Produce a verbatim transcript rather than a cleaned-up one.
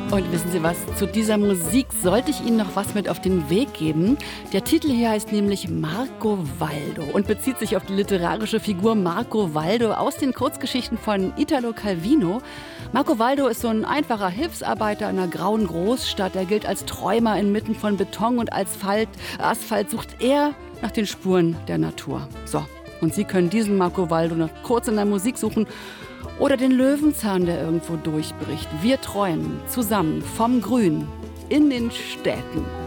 Und wissen Sie was, zu dieser Musik sollte ich Ihnen noch was mit auf den Weg geben. Der Titel hier heißt nämlich Marco Waldo und bezieht sich auf die literarische Figur Marco Waldo aus den Kurzgeschichten von Italo Calvino. Marco Waldo ist so ein einfacher Hilfsarbeiter in einer grauen Großstadt. Er gilt als Träumer inmitten von Beton und Asphalt. Asphalt sucht er nach den Spuren der Natur. So, und Sie können diesen Marco Waldo noch kurz in der Musik suchen. Oder den Löwenzahn, der irgendwo durchbricht. Wir träumen zusammen vom Grün in den Städten.